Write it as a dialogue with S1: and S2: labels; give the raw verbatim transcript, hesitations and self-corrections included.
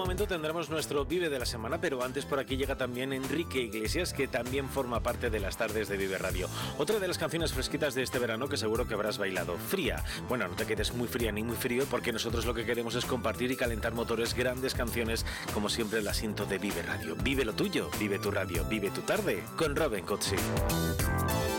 S1: momento tendremos nuestro Vive de la Semana, pero antes por aquí llega también Enrique Iglesias, que también forma parte de las tardes de Vive Radio. Otra de las canciones fresquitas de este verano que seguro que habrás bailado. Fría. Bueno, no te quedes muy fría ni muy frío, porque nosotros lo que queremos es compartir y calentar motores. Grandes canciones, como siempre, el asiento de Vive Radio. Vive lo tuyo, vive tu radio, vive tu tarde, con Robin Cozzi.